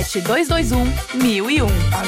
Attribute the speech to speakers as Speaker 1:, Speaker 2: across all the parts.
Speaker 1: 97221-1001.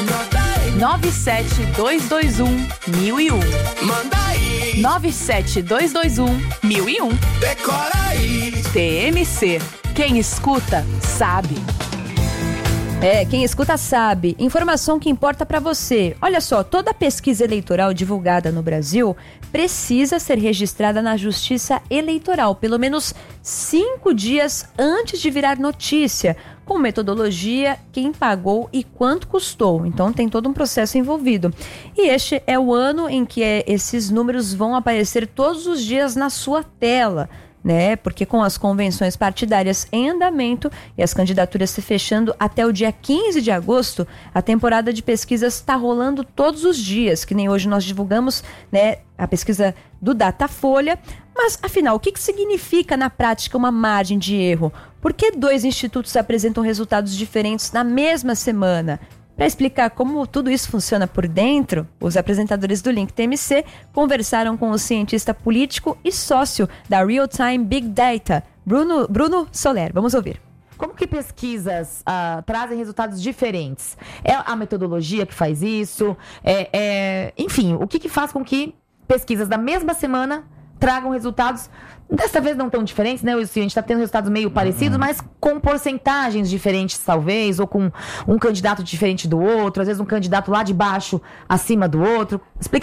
Speaker 1: 97221-1001.
Speaker 2: Manda aí.
Speaker 1: 97221-1001.
Speaker 2: Decora aí.
Speaker 1: TMC. Quem escuta, sabe.
Speaker 3: Quem escuta sabe. Informação que importa para você. Olha só, toda pesquisa eleitoral divulgada no Brasil precisa ser registrada na Justiça Eleitoral, pelo menos 5 dias antes de virar notícia, com metodologia, quem pagou e quanto custou. Então tem todo um processo envolvido. E este é o ano em que esses números vão aparecer todos os dias na sua tela, né? Porque com as convenções partidárias em andamento e as candidaturas se fechando até o dia 15 de agosto, a temporada de pesquisas está rolando todos os dias, que nem hoje nós divulgamos, né, a pesquisa do Datafolha. Mas, afinal, o que significa na prática uma margem de erro? Por que 2 institutos apresentam resultados diferentes na mesma semana? Para explicar como tudo isso funciona por dentro, os apresentadores do Link TMC conversaram com o cientista político e sócio da Real Time Big Data, Bruno Soler. Vamos ouvir.
Speaker 4: Como que pesquisas trazem resultados diferentes? É a metodologia que faz isso? Enfim, o que faz com que pesquisas da mesma semana tragam resultados, dessa vez não tão diferentes, né? A gente está tendo resultados meio parecidos, mas com porcentagens diferentes, talvez, ou com um candidato diferente do outro, às vezes um candidato lá de baixo acima do outro. Explica